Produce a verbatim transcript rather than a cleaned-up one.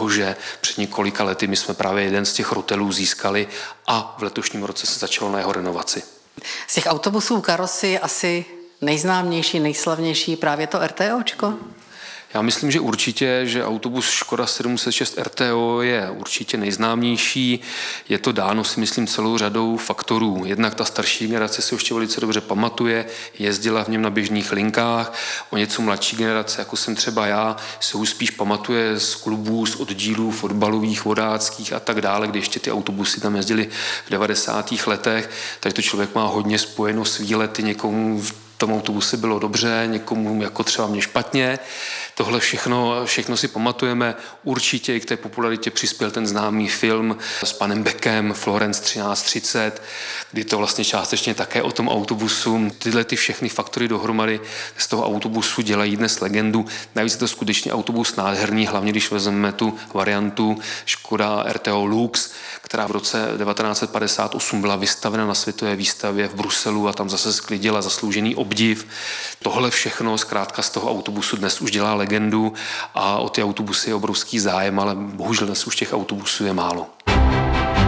toho, že před několika lety my jsme právě jeden z těch rotelů získali a v letošním roce se začalo na jeho renovaci. Z těch autobusů karosy je asi nejznámější, nejslavnější právě to RTOčko? Já myslím, že určitě, že autobus Škoda sedm set šest R T O je určitě nejznámější. Je to dáno, si myslím, celou řadou faktorů. Jednak ta starší generace si ještě velice dobře pamatuje, jezdila v něm na běžných linkách. O něco mladší generace, jako jsem třeba já, se už spíš pamatuje z klubů, z oddílů fotbalových, vodáckých a tak dále, kde ještě ty autobusy tam jezdily v devadesátých letech. Takže to člověk má hodně spojeno s výlety, někomu v tom autobuse bylo dobře, někomu jako třeba mě špatně. Tohle všechno, všechno si pamatujeme. Určitě i k té popularitě přispěl ten známý film s panem Beckem, Florence třináct třicet, kdy to vlastně částečně také o tom autobusu. Tyhle ty všechny faktory dohromady z toho autobusu dělají dnes legendu. Navíc je to skutečně autobus nádherný, hlavně když vezmeme tu variantu Škoda R T O Lux, která v roce devatenáct set padesát osm byla vystavena na světové výstavě v Bruselu a tam zase sklidila zasloužený obdiv. Tohle všechno zkrátka z toho autobusu dnes už dělá legendu a o ty autobusy je obrovský zájem, ale bohužel dnes už těch autobusů je málo.